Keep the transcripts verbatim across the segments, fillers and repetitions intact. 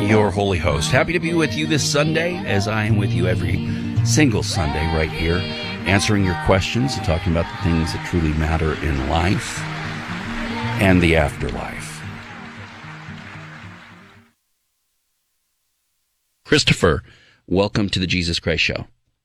your holy host. Happy to be with you this Sunday, as I am with you every single Sunday right here, answering your questions and talking about the things that truly matter in life and the afterlife. Christopher, welcome to the Jesus Christ Show.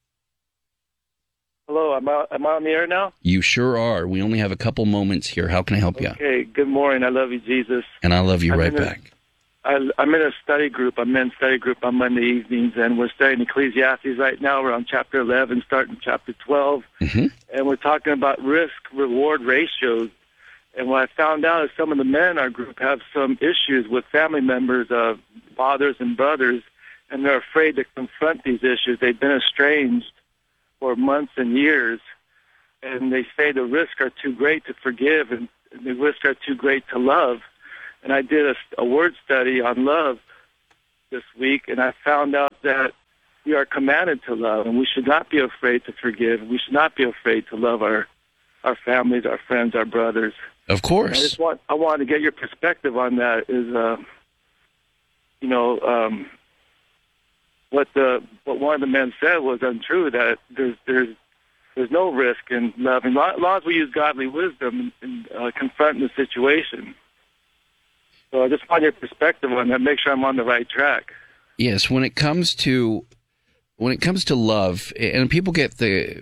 Hello, am I, am I on the air now? You sure are. We only have a couple moments here. How can I help you? Okay, good morning. I love you, Jesus. And I love you I'm right in a- back. I, I'm in a study group, a men's study group on Monday evenings, and we're studying Ecclesiastes right now. We're on chapter eleven, starting chapter twelve, Mm-hmm. and we're talking about risk-reward ratios. And what I found out is some of the men in our group have some issues with family members, uh, fathers and brothers, and they're afraid to confront these issues. They've been estranged for months and years, and they say the risks are too great to forgive, and the risks are too great to love. And I did a, a word study on love this week, and I found out that we are commanded to love, and we should not be afraid to forgive. We should not be afraid to love our our families, our friends, our brothers. Of course. And I just want I want to get your perspective on that. Is uh, you know, um, what the what one of the men said was untrue. That there's there's there's no risk in loving. As long as we use godly wisdom in uh, confronting the situation. So I just want your perspective on that. Make sure I'm on the right track. Yes, when it comes to when it comes to love, and people get the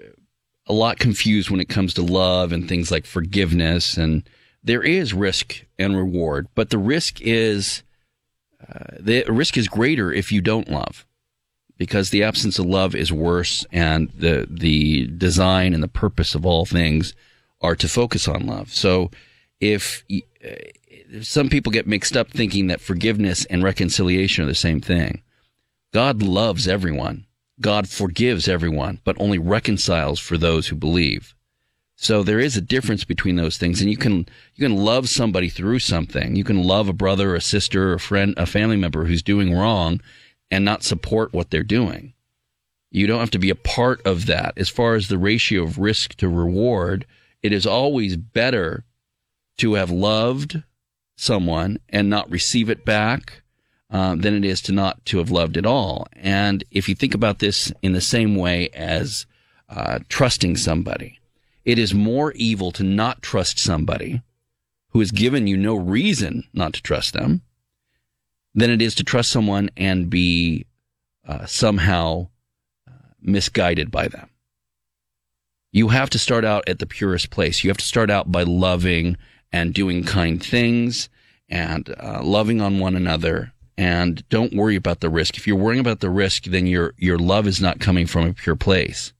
a lot confused when it comes to love and things like forgiveness, and there is risk and reward, but the risk is uh, the risk is greater if you don't love, because the absence of love is worse, and the the design and the purpose of all things are to focus on love. So if uh, some people get mixed up thinking that forgiveness and reconciliation are the same thing. God loves everyone. God forgives everyone, but only reconciles for those who believe. So there is a difference between those things, and you can you can love somebody through something. You can love a brother, a sister, a friend, a family member who's doing wrong and not support what they're doing. You don't have to be a part of that. As far as the ratio of risk to reward, it is always better to have loved someone and not receive it back um, than it is to not to have loved at all. And if you think about this in the same way as uh, trusting somebody, it is more evil to not trust somebody who has given you no reason not to trust them than it is to trust someone and be uh, somehow uh, misguided by them. You have to start out at the purest place. You have to start out by loving and doing kind things and uh, loving on one another, and don't worry about the risk. If you're worrying about the risk, then your your love is not coming from a pure place.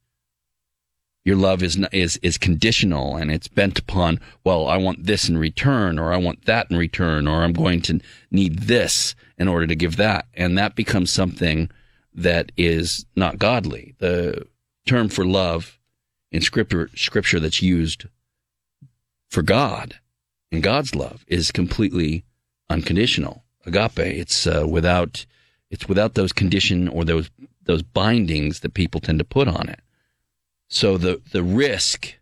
Your love is is is conditional, and it's bent upon, well, I want this in return, or I want that in return, or I'm going to need this in order to give that, and that becomes something that is not godly. The term for love in scripture scripture that's used for God, and God's love, is completely unconditional. Agape. It's uh, without it's without those condition or those those bindings that people tend to put on it. So the the risk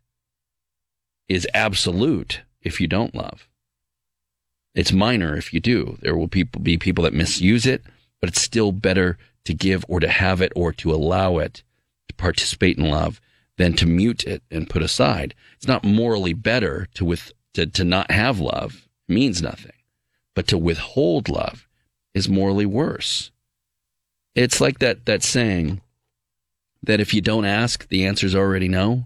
is absolute if you don't love. It's minor if you do. There will people be people that misuse it, but it's still better to give or to have it or to allow it to participate in love than to mute it and put aside. It's not morally better to with To, to not have love. It means nothing. But to withhold love is morally worse. It's like that, that saying that if you don't ask, the answer's already no.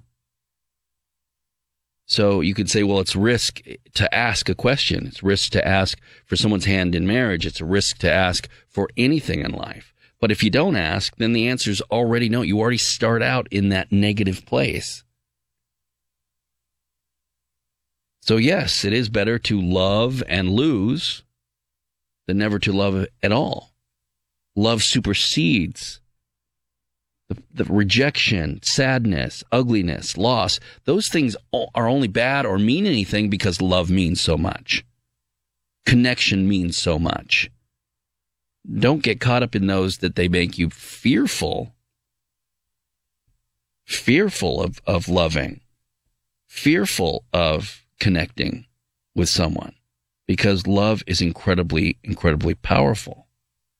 So you could say, well, it's risk to ask a question. It's risk to ask for someone's hand in marriage. It's a risk to ask for anything in life. But if you don't ask, then the answer's already no. You already start out in that negative place. So yes, it is better to love and lose than never to love at all. Love supersedes the, the rejection, sadness, ugliness, loss. Those things are only bad or mean anything because love means so much. Connection means so much. Don't get caught up in those that they make you fearful. Fearful of, of loving. Fearful of connecting with someone, because love is incredibly, incredibly powerful.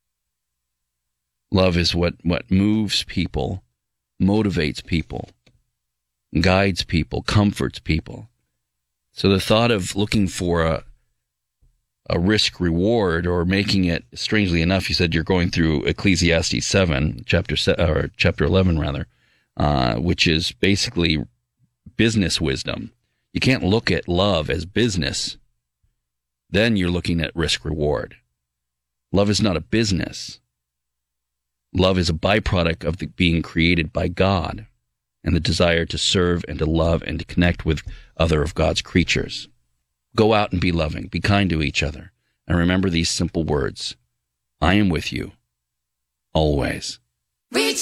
Love is what, what moves people, motivates people, guides people, comforts people. So the thought of looking for a a risk reward or making it, strangely enough, you said you're going through Ecclesiastes seven, chapter se- or chapter eleven rather, uh, which is basically business wisdom. You can't look at love as business. Then you're looking at risk reward. Love is not a business. Love is a byproduct of the, being created by God and the desire to serve and to love and to connect with other of God's creatures. Go out and be loving. Be kind to each other. And remember these simple words. I am with you. Always. Reach